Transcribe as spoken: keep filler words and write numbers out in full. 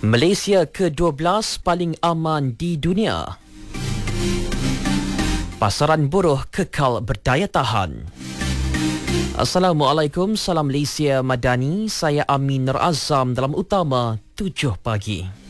Malaysia ke dua belas paling aman di dunia. Pasaran buruh kekal berdaya tahan. Assalamualaikum, salam Malaysia Madani. Saya Amin Nur Azam dalam utama tujuh pagi.